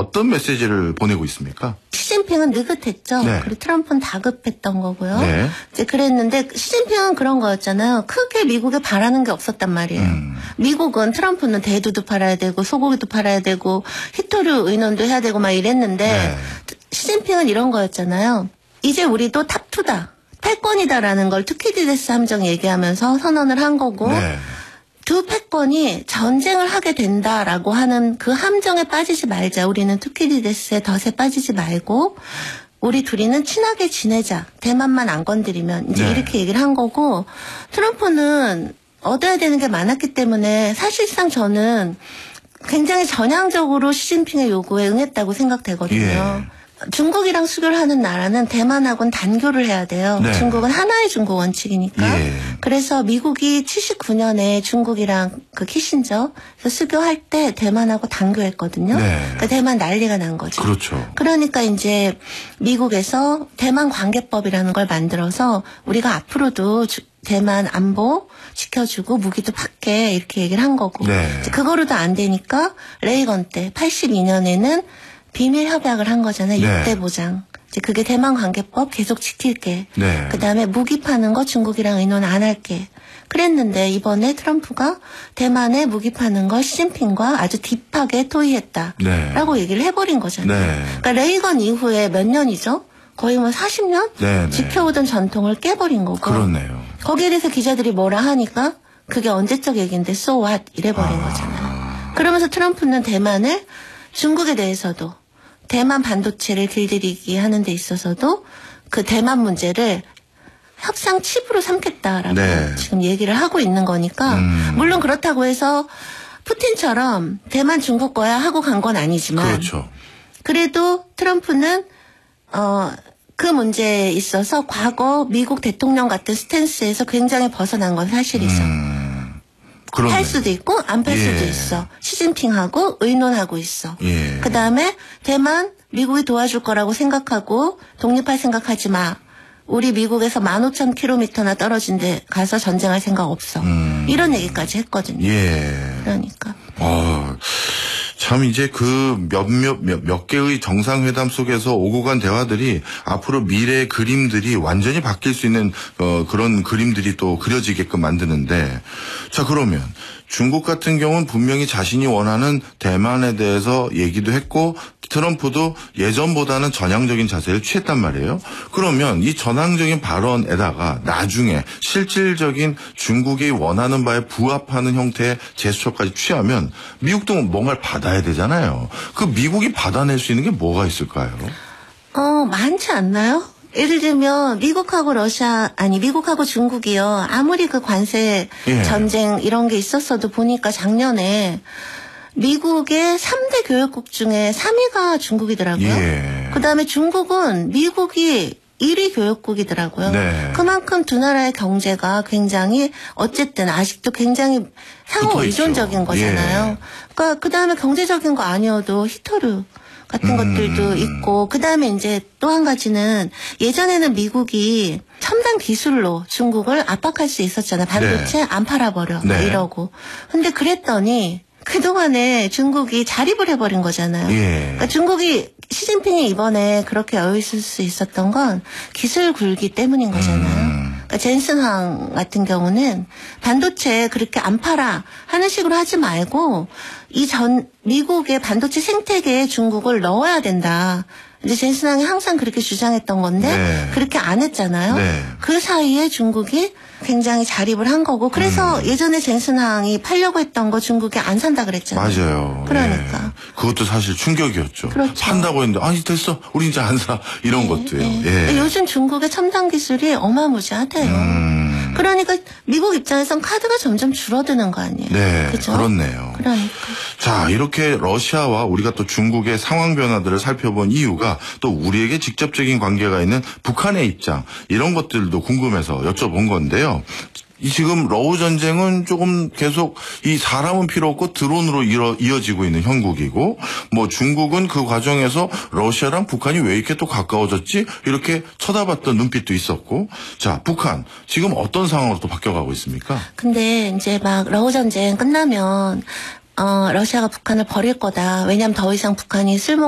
어떤 메시지를 보내고 있습니까? 시진핑은 느긋했죠. 네. 그리고 트럼프는 다급했던 거고요. 네. 이제 그랬는데 시진핑은 그런 거였잖아요. 크게 미국에 바라는 게 없었단 말이에요. 미국은 트럼프는 대두도 팔아야 되고 소고기도 팔아야 되고 히토류 의논도 해야 되고 막 이랬는데 네. 시진핑은 이런 거였잖아요. 이제 우리도 탑2다. 패권이다라는 걸 투키디데스 함정 얘기하면서 선언을 한 거고 네. 두 패권이 전쟁을 하게 된다라고 하는 그 함정에 빠지지 말자. 우리는 투키디데스의 덫에 빠지지 말고 우리 둘이는 친하게 지내자. 대만만 안 건드리면 이제 네. 이렇게 얘기를 한 거고 트럼프는 얻어야 되는 게 많았기 때문에 사실상 저는 굉장히 전향적으로 시진핑의 요구에 응했다고 생각되거든요. 예. 중국이랑 수교를 하는 나라는 대만하고는 단교를 해야 돼요. 네. 중국은 하나의 중국 원칙이니까. 예. 그래서 미국이 79년에 중국이랑 그 키신저 수교할 때 대만하고 단교했거든요. 네. 그러니까 대만 난리가 난 거죠. 그렇죠. 그러니까 이제 미국에서 대만 관계법이라는 걸 만들어서 우리가 앞으로도 대만 안보 지켜주고 무기도 받게 이렇게 얘기를 한 거고. 네. 이제 그거로도 안 되니까 레이건 때 82년에는 비밀 협약을 한 거잖아요. 네. 6대 보장. 이제 그게 대만 관계법 계속 지킬게. 네. 그다음에 무기 파는 거 중국이랑 의논 안 할게. 그랬는데 이번에 트럼프가 대만에 무기 파는 걸 시진핑과 아주 딥하게 토의했다. 네. 라고 얘기를 해버린 거잖아요. 네. 그러니까 레이건 이후에 몇 년이죠? 거의 뭐 40년? 네, 네. 지켜오던 전통을 깨버린 거고. 그렇네요. 거기에 대해서 기자들이 뭐라 하니까 그게 언제적 얘기인데 so what 이래버린 거잖아요. 그러면서 트럼프는 대만을 중국에 대해서도 대만 반도체를 길들이기 하는 데 있어서도 그 대만 문제를 협상 칩으로 삼겠다라고 네. 지금 얘기를 하고 있는 거니까 물론 그렇다고 해서 푸틴처럼 대만 중국 거야 하고 간 건 아니지만 그렇죠. 그래도 트럼프는 그 문제에 있어서 과거 미국 대통령 같은 스탠스에서 굉장히 벗어난 건 사실이죠. 그렇네요. 팔 수도 있고 안 팔 수도 예. 있어. 시진핑하고 의논하고 있어. 예. 그다음에 대만 미국이 도와줄 거라고 생각하고 독립할 생각하지 마. 우리 미국에서 15,000km나 떨어진 데 가서 전쟁할 생각 없어. 이런 얘기까지 했거든요. 예. 그러니까. 참 이제 그 몇 개의 정상회담 속에서 오고 간 대화들이 앞으로 미래의 그림들이 완전히 바뀔 수 있는 그런 그림들이 또 그려지게끔 만드는데, 자 그러면 중국 같은 경우는 분명히 자신이 원하는 대만에 대해서 얘기도 했고 트럼프도 예전보다는 전향적인 자세를 취했단 말이에요. 그러면 이 전향적인 발언에다가 나중에 실질적인 중국이 원하는 바에 부합하는 형태의 제스처까지 취하면 미국도 뭔가를 받아야 되잖아요. 그 미국이 받아낼 수 있는 게 뭐가 있을까요? 많지 않나요? 예를 들면 미국하고 중국이요. 아무리 그 관세 예. 전쟁 이런 게 있었어도 보니까 작년에 미국의 3대 교역국 중에 3위가 중국이더라고요. 예. 그다음에 중국은 미국이 1위 교역국이더라고요. 네. 그만큼 두 나라의 경제가 굉장히 어쨌든 아직도 굉장히 상호 붙어 의존적인 있죠. 거잖아요. 예. 그러니까 그다음에 경제적인 거 아니어도 히토류 같은 것들도 있고 그다음에 이제 또 한 가지는 예전에는 미국이 첨단 기술로 중국을 압박할 수 있었잖아요. 반도체 네. 안 팔아버려 네. 이러고. 근데 그랬더니 그동안에 중국이 자립을 해버린 거잖아요. 예. 그러니까 중국이 시진핑이 이번에 그렇게 여의실 수 있었던 건 기술 굴기 때문인 거잖아요. 그러니까 젠슨황 같은 경우는 반도체 그렇게 안 팔아 하는 식으로 하지 말고 미국의 반도체 생태계에 중국을 넣어야 된다. 이제 젠슨황이 항상 그렇게 주장했던 건데 네. 그렇게 안 했잖아요. 네. 그 사이에 중국이 굉장히 자립을 한 거고 그래서 예전에 젠슨황이 팔려고 했던 거 중국이 안 산다 그랬잖아요. 맞아요. 그러니까. 예. 그것도 사실 충격이었죠. 그렇죠. 판다고 했는데 아니 됐어 우리 이제 안 사 이런 것도요. 예. 요즘 중국의 첨단 기술이 어마무지하대요. 그러니까 미국 입장에선 카드가 점점 줄어드는 거 아니에요. 네, 그죠? 그렇네요. 그러니까. 자, 이렇게 러시아와 우리가 또 중국의 상황 변화들을 살펴본 이유가 또 우리에게 직접적인 관계가 있는 북한의 입장, 이런 것들도 궁금해서 여쭤본 건데요. 지금 러우 전쟁은 조금 계속 이 사람은 필요 없고 드론으로 이어지고 있는 형국이고, 뭐 중국은 그 과정에서 러시아랑 북한이 왜 이렇게 또 가까워졌지? 이렇게 쳐다봤던 눈빛도 있었고, 자, 북한 지금 어떤 상황으로 또 바뀌어가고 있습니까? 근데 이제 막 러우 전쟁 끝나면 러시아가 북한을 버릴 거다. 왜냐하면 더 이상 북한이